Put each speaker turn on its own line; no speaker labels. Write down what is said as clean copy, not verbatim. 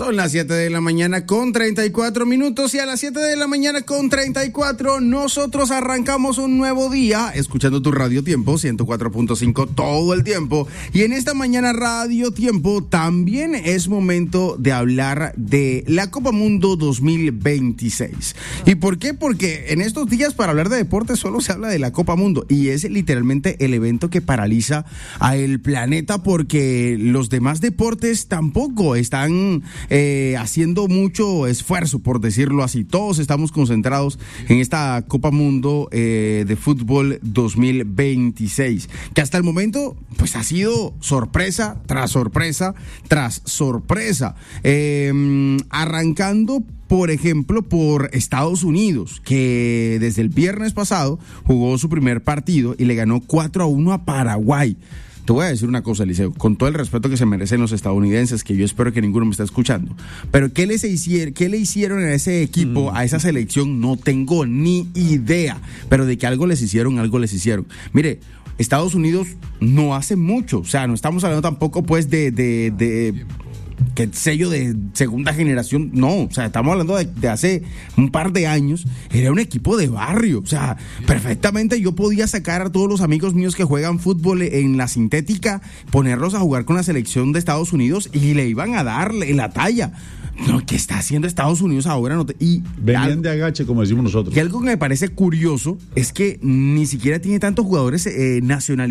Son las 7 de la mañana con 34 minutos y a las 7 de la mañana con 34 nosotros arrancamos un nuevo día escuchando tu Radio Tiempo 104.5 todo el tiempo. Y en esta mañana Radio Tiempo también es momento de hablar de la Copa Mundo 2026. ¿Y por qué? Porque en estos días para hablar de deporte solo se habla de la Copa Mundo y es literalmente el evento que paraliza a el planeta porque los demás deportes tampoco están haciendo mucho esfuerzo, por decirlo así. Todos estamos concentrados en esta Copa Mundo de Fútbol 2026, que hasta el momento pues ha sido sorpresa tras sorpresa tras sorpresa, arrancando por ejemplo por Estados Unidos, que desde el viernes pasado jugó su primer partido y le ganó 4-1 a Paraguay. Te voy a decir una cosa, Eliseo, con todo el respeto que se merecen los estadounidenses, que yo espero que ninguno me esté escuchando, pero ¿qué le hicieron a ese equipo, a esa selección? No tengo ni idea, pero de que algo les hicieron. Mire, Estados Unidos no hace mucho, o sea, no estamos hablando tampoco pues de que sello de segunda generación, no, o sea, estamos hablando de hace un par de años, era un equipo de barrio, o sea, perfectamente yo podía sacar a todos los amigos míos que juegan fútbol en la sintética, ponerlos a jugar con la selección de Estados Unidos y le iban a dar la talla. No, ¿qué está haciendo Estados Unidos ahora?
Venían de agache, como decimos nosotros.
Y algo que me parece curioso es que ni siquiera tiene tantos jugadores nacionales